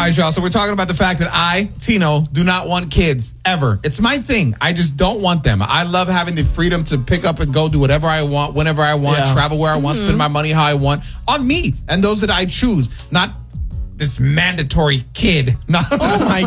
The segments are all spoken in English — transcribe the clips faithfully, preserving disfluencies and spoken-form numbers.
right, y'all. So we're talking about the fact that I, Tino, do not want kids ever. It's my thing. I just don't want them. I love having the freedom to pick up and go do whatever I want, whenever I want, yeah. travel where I want, mm-hmm. spend my money how I want on me and those that I choose, not this mandatory kid. Not oh my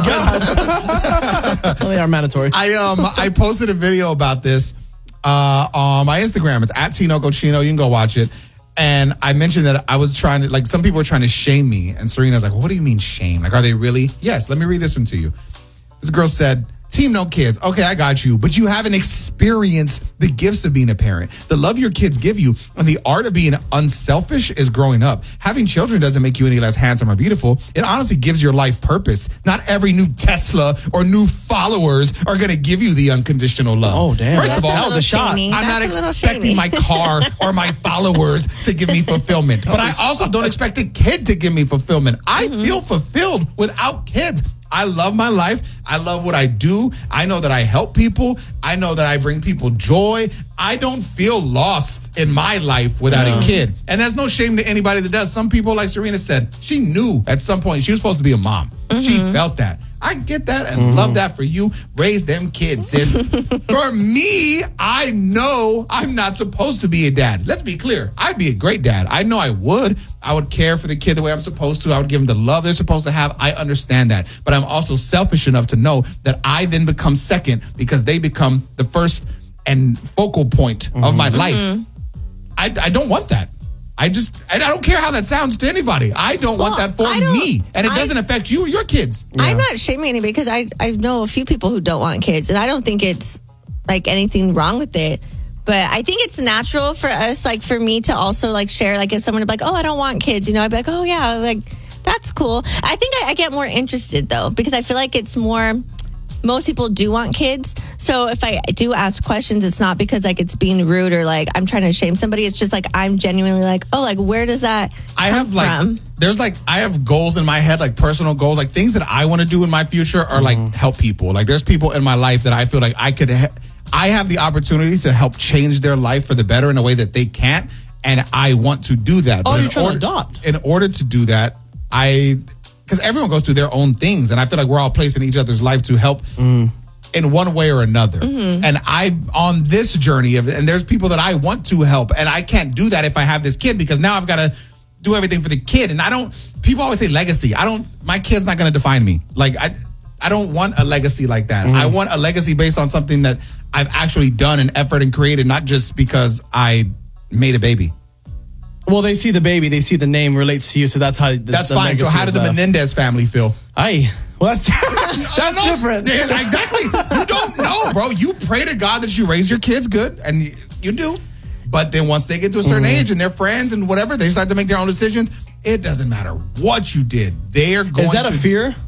God. Well, they are mandatory. I um I posted a video about this uh, on my Instagram. It's at Tino Cochino. You can go watch it. And I mentioned that I was trying to, like, some people were trying to shame me. And Serena's like, well, what do you mean shame? Like, are they really? Yes, let me read this one to you. This girl said, team no kids. Okay, I got you. But you haven't experienced the gifts of being a parent. The love your kids give you and the art of being unselfish is growing up. Having children doesn't make you any less handsome or beautiful. It honestly gives your life purpose. Not every new Tesla or new followers are going to give you the unconditional love. Oh, damn. First That's of all, hell of a shot. I'm That's not expecting shamey. my car or my followers to give me fulfillment. But I also don't expect a kid to give me fulfillment. I mm-hmm. feel fulfilled without kids. I love my life. I love what I do. I know that I help people. I know that I bring people joy. I don't feel lost in my life without yeah. a kid. And there's no shame to anybody that does. Some people, like Serena said, she knew at some point she was supposed to be a mom. Mm-hmm. She felt that. I get that and mm-hmm. love that for you. Raise them kids, sis. For me, I know I'm not supposed to be a dad. Let's be clear. I'd be a great dad. I know I would. I would care for the kid the way I'm supposed to. I would give them the love they're supposed to have. I understand that. But I'm also selfish enough to know that I then become second because they become the first and focal point mm-hmm. of my life. Mm-hmm. I, I don't want that. I just, I don't care how that sounds to anybody. I don't well, want that for me. And it doesn't I, affect you or your kids. Yeah. I'm not shaming anybody because I, I know a few people who don't want kids. And I don't think it's like anything wrong with it. But I think it's natural for us, like for me to also like share, like if someone would be like, oh, I don't want kids, you know, I'd be like, oh yeah, like that's cool. I think I, I get more interested though, because I feel like it's more, most people do want kids. So if I do ask questions, it's not because like it's being rude or like I'm trying to shame somebody. It's just like I'm genuinely like, oh, like where does that come I have like from? There's like I have goals in my head, like personal goals, like things that I want to do in my future are like mm-hmm. help people. Like there's people in my life that I feel like I could ha- I have the opportunity to help change their life for the better in a way that they can't, and I want to do that. Oh, but you're trying order, to adopt. In order to do that, I because everyone goes through their own things, and I feel like we're all placed in each other's life to help. Mm. In one way or another. Mm-hmm. And I'm on this journey of, and there's people that I want to help, and I can't do that if I have this kid because now I've got to do everything for the kid. And I don't, people always say legacy. I don't, my kid's not going to define me. Like, I, I don't want a legacy like that. Mm-hmm. I want a legacy based on something that I've actually done and effort and created, not just because I made a baby. Well, they see the baby, they see the name relates to you, so that's how the, That's the fine. So how did the left. Menendez family feel? Aye. Well, that's, that's different. Yeah, exactly. You don't know, bro. You pray to God that you raise your kids good, and you, you do. But then once they get to a certain mm-hmm. age and they're friends and whatever, they start to make their own decisions. It doesn't matter what you did. They're going to... Is that a to, fear?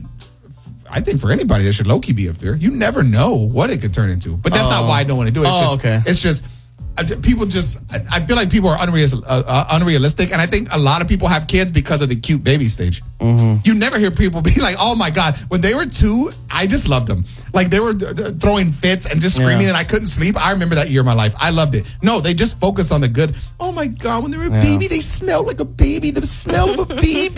I think for anybody, there should low-key be a fear. You never know what it could turn into. But that's oh. not why I don't want to do it. It's oh, just, okay. It's just... People just, I feel like people are unreal, uh, uh, unrealistic. And I think a lot of people have kids because of the cute baby stage. Mm-hmm. You never hear people be like, oh my God, when they were two, I just loved them. Like they were uh, throwing fits and just screaming yeah. and I couldn't sleep. I remember that year of my life. I loved it. No, they just focused on the good. Oh my God, when they were a yeah. baby, they smelled like a baby. The smell of a baby.